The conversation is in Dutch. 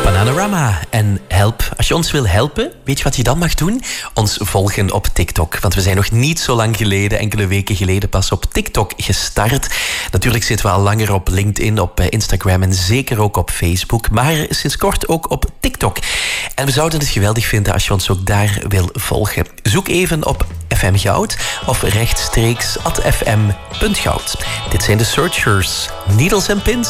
Bananarama en help. Als je ons wil helpen, weet je wat je dan mag doen? Ons volgen op TikTok. Want we zijn nog niet zo lang geleden, enkele weken geleden, pas op TikTok gestart. Natuurlijk zitten we al langer op LinkedIn, op Instagram en zeker ook op Facebook. Maar sinds kort ook op TikTok. En we zouden het geweldig vinden als je ons ook daar wil volgen. Zoek even op FM Goud of rechtstreeks @fm.goud. Dit zijn de Searchers, Needles and Pins.